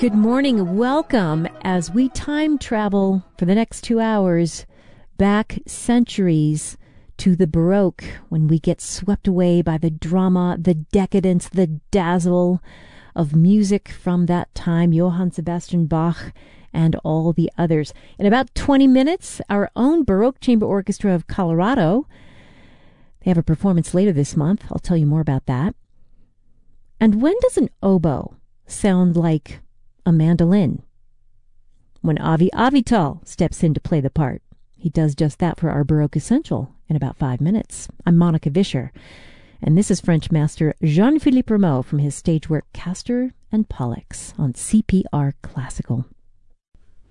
Good morning. Welcome as we time travel for the next 2 hours back centuries to the Baroque, when we get swept away by the drama, the decadence, the dazzle of music from that time, Johann Sebastian Bach and all the others. In about 20 minutes, our own Baroque Chamber Orchestra of Colorado. They have a performance later this month. I'll tell you more about that. And when does an oboe sound like a mandolin? When Avi Avital steps in to play the part. He does just that for our Baroque Essential in about 5 minutes. I'm Monica Vischer, and this is French master Jean-Philippe Rameau from his stage work Castor and Pollux on CPR Classical.